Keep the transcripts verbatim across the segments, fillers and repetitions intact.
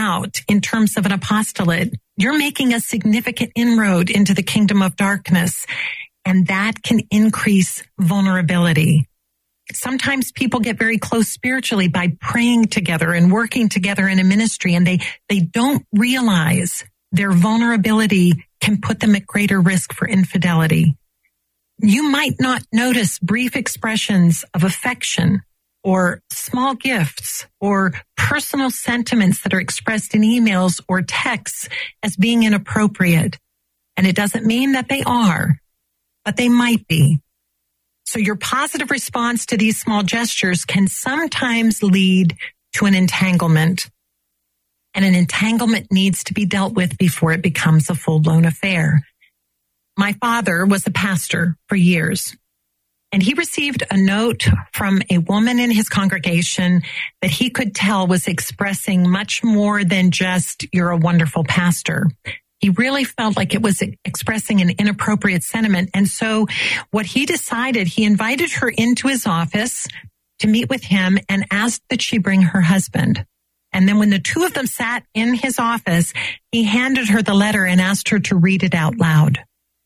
out in terms of an apostolate, you're making a significant inroad into the kingdom of darkness, and that can increase vulnerability. Sometimes people get very close spiritually by praying together and working together in a ministry, and they, they don't realize their vulnerability can put them at greater risk for infidelity. You might not notice brief expressions of affection or small gifts or personal sentiments that are expressed in emails or texts as being inappropriate. And it doesn't mean that they are, but they might be. So your positive response to these small gestures can sometimes lead to an entanglement. And an entanglement needs to be dealt with before it becomes a full-blown affair. My father was a pastor for years, and he received a note from a woman in his congregation that he could tell was expressing much more than just, "You're a wonderful pastor." He really felt like it was expressing an inappropriate sentiment. And so what he decided, he invited her into his office to meet with him and asked that she bring her husband. And then when the two of them sat in his office, he handed her the letter and asked her to read it out loud.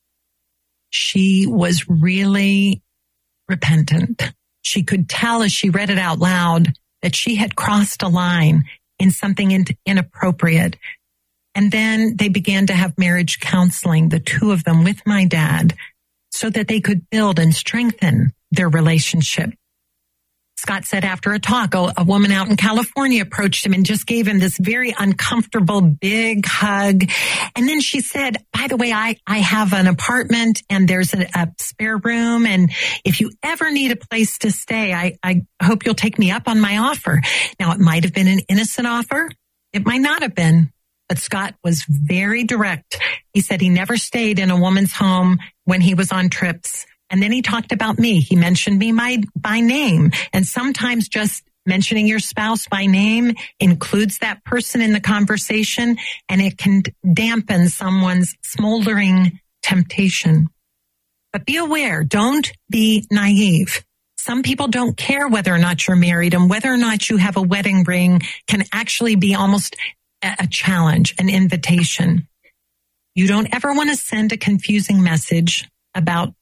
She was really repentant. She could tell as she read it out loud that she had crossed a line in something in- inappropriate. And then they began to have marriage counseling, the two of them with my dad, so that they could build and strengthen their relationship. Scott said after a talk, a, a woman out in California approached him and just gave him this very uncomfortable big hug. And then she said, "By the way, I, I have an apartment and there's a, a spare room. And if you ever need a place to stay, I, I hope you'll take me up on my offer." Now, it might have been an innocent offer. It might not have been. But Scott was very direct. He said he never stayed in a woman's home when he was on trips. And then he talked about me. He mentioned me my, by name. And sometimes just mentioning your spouse by name includes that person in the conversation, and it can dampen someone's smoldering temptation. But be aware, don't be naive. Some people don't care whether or not you're married, and whether or not you have a wedding ring can actually be almost a challenge, an invitation. You don't ever want to send a confusing message about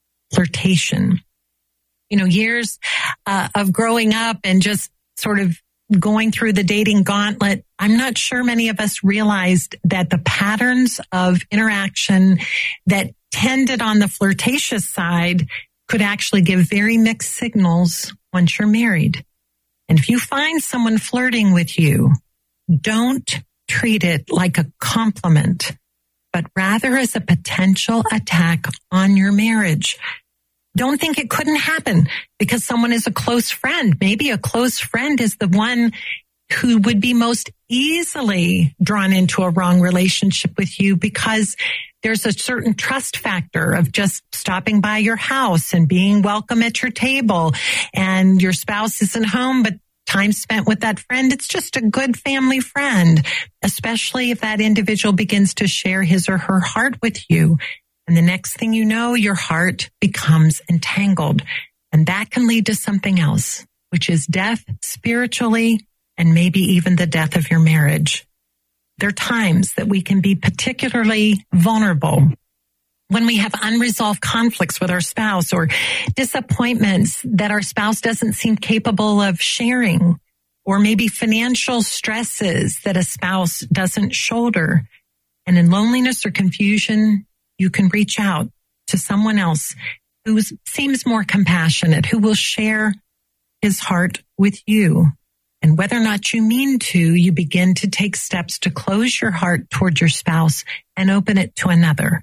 flirtation. You know, years uh, of growing up and just sort of going through the dating gauntlet, I'm not sure many of us realized that the patterns of interaction that tended on the flirtatious side could actually give very mixed signals once you're married. And if you find someone flirting with you, don't treat it like a compliment, but rather as a potential attack on your marriage. Don't think it couldn't happen because someone is a close friend. Maybe a close friend is the one who would be most easily drawn into a wrong relationship with you because there's a certain trust factor of just stopping by your house and being welcome at your table, and your spouse isn't home, but time spent with that friend, it's just a good family friend, especially if that individual begins to share his or her heart with you. And the next thing you know, your heart becomes entangled. And that can lead to something else, which is death spiritually and maybe even the death of your marriage. There are times that we can be particularly vulnerable when we have unresolved conflicts with our spouse or disappointments that our spouse doesn't seem capable of sharing, or maybe financial stresses that a spouse doesn't shoulder. And in loneliness or confusion, you can reach out to someone else who seems more compassionate, who will share his heart with you. And whether or not you mean to, you begin to take steps to close your heart toward your spouse and open it to another.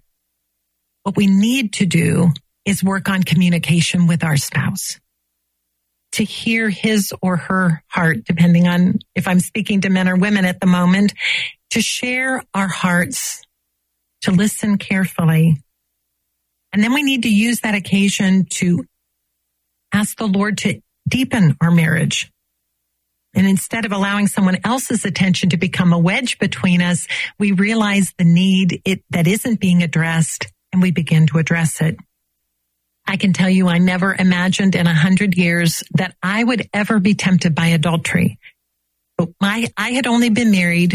What we need to do is work on communication with our spouse, to hear his or her heart, depending on if I'm speaking to men or women at the moment, to share our hearts, to listen carefully. And then we need to use that occasion to ask the Lord to deepen our marriage. And instead of allowing someone else's attention to become a wedge between us, we realize the need it, that isn't being addressed, and we begin to address it. I can tell you I never imagined in a hundred years that I would ever be tempted by adultery. But my, I had only been married